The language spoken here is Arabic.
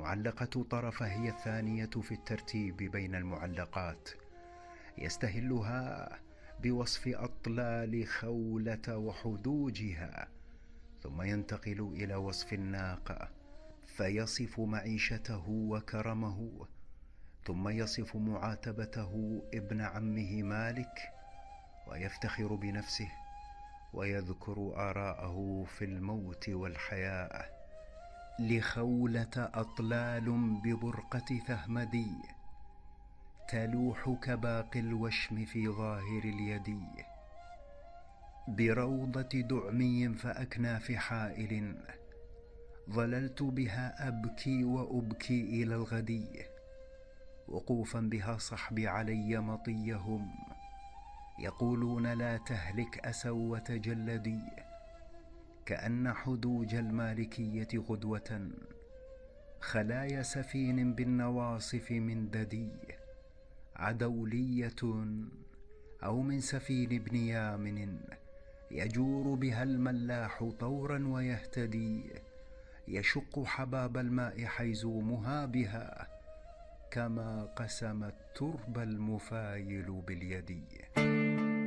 المعلقة طرفة هي الثانية في الترتيب بين المعلقات، يستهلها بوصف أطلال خولة وحدوجها، ثم ينتقل إلى وصف الناقة فيصف معيشته وكرمه، ثم يصف معاتبته ابن عمه مالك ويفتخر بنفسه ويذكر آراءه في الموت والحياة. لخولة أطلال ببرقة ثهمدي تلوح كباقي الوشم في ظاهر اليد، بروضة دعمي فأكناف حائل ظللت بها أبكي وأبكي إلى الغد، وقوفا بها صحبي علي مطيهم يقولون لا تهلك أسوة جلدي، كأن حدوج المالكية غدوة خلايا سفين بالنواصف من ددي، عدولية أو من سفين ابن يامن يجور بها الملاح طورا ويهتدي، يشق حباب الماء حيزومها بها كما قسم الترب المفايل باليد.